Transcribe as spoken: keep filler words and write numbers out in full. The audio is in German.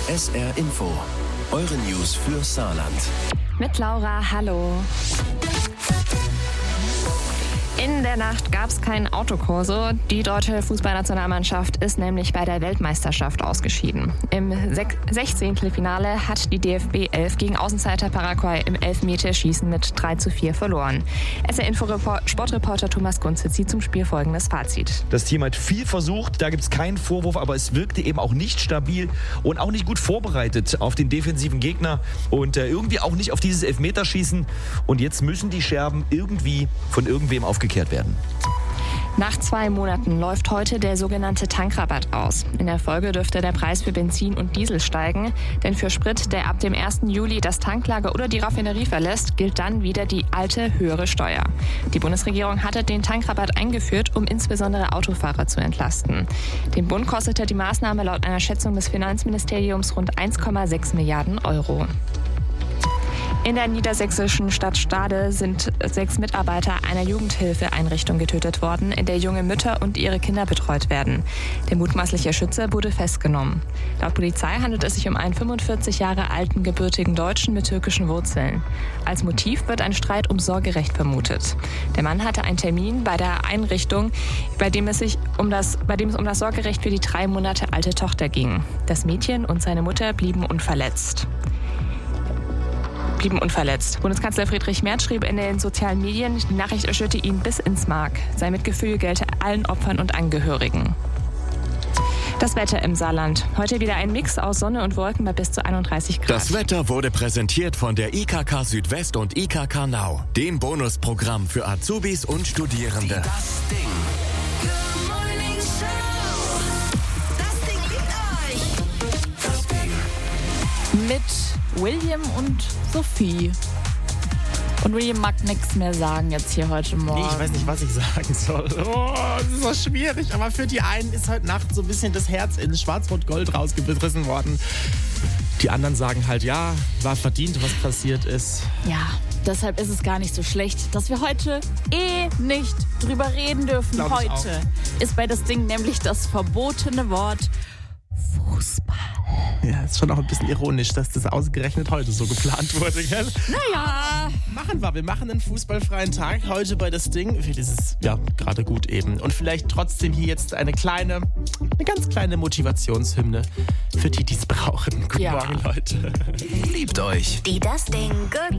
S R Info. Eure News für Saarland. Mit Laura, hallo. In der Nacht gab es keinen Autokorso. Die deutsche Fußballnationalmannschaft ist nämlich bei der Weltmeisterschaft ausgeschieden. Im Sechzehntelfinale hat die D F B elf gegen Außenseiter Paraguay im Elfmeterschießen mit drei zu vier verloren. S R-Info-Sportreporter Thomas Gunze zieht zum Spiel folgendes Fazit. Das Team hat viel versucht, da gibt es keinen Vorwurf, aber es wirkte eben auch nicht stabil und auch nicht gut vorbereitet auf den defensiven Gegner und äh, irgendwie auch nicht auf dieses Elfmeterschießen. Und jetzt müssen die Scherben irgendwie von irgendwem aufgeklärt werden. Nach zwei Monaten läuft heute der sogenannte Tankrabatt aus. In der Folge dürfte der Preis für Benzin und Diesel steigen, denn für Sprit, der ab dem ersten Juli das Tanklager oder die Raffinerie verlässt, gilt dann wieder die alte, höhere Steuer. Die Bundesregierung hatte den Tankrabatt eingeführt, um insbesondere Autofahrer zu entlasten. Den Bund kostete die Maßnahme laut einer Schätzung des Finanzministeriums rund eins Komma sechs Milliarden Euro. In der niedersächsischen Stadt Stade sind sechs Mitarbeiter einer Jugendhilfeeinrichtung getötet worden, in der junge Mütter und ihre Kinder betreut werden. Der mutmaßliche Schütze wurde festgenommen. Laut Polizei handelt es sich um einen fünfundvierzig Jahre alten gebürtigen Deutschen mit türkischen Wurzeln. Als Motiv wird ein Streit um Sorgerecht vermutet. Der Mann hatte einen Termin bei der Einrichtung, bei dem es sich um das, bei dem es um das Sorgerecht für die drei Monate alte Tochter ging. Das Mädchen und seine Mutter blieben unverletzt. blieben unverletzt. Bundeskanzler Friedrich Merz schrieb in den sozialen Medien, die Nachricht erschütterte ihn bis ins Mark. Sein Mitgefühl gelte allen Opfern und Angehörigen. Das Wetter im Saarland. Heute wieder ein Mix aus Sonne und Wolken bei bis zu einunddreißig Grad. Das Wetter wurde präsentiert von der I K K Südwest und I K K Nau, dem Bonusprogramm für Azubis und Studierende. Das Ding. Good Morning Show. Das Ding liegt euch. Das Ding. Mit William und Sophie. Und William mag nichts mehr sagen jetzt hier heute Morgen. Nee, ich weiß nicht, was ich sagen soll. Oh, das ist so schwierig. Aber für die einen ist heute Nacht so ein bisschen das Herz in Schwarz-Rot-Gold rausgerissen worden. Die anderen sagen halt, ja, war verdient, was passiert ist. Ja, deshalb ist es gar nicht so schlecht, dass wir heute eh nicht drüber reden dürfen. Glaub ich auch. Heute ist bei das Ding nämlich das verbotene Wort Fußball. Ja, ist schon auch ein bisschen ironisch, dass das ausgerechnet heute so geplant wurde, gell? Naja. Machen wir. Wir machen einen fußballfreien Tag heute bei das Ding. Für dieses, ja, gerade gut eben. Und vielleicht trotzdem hier jetzt eine kleine, eine ganz kleine Motivationshymne für die, die es brauchen. Guten Ja. Morgen, Leute. Liebt euch. Die Das Ding Good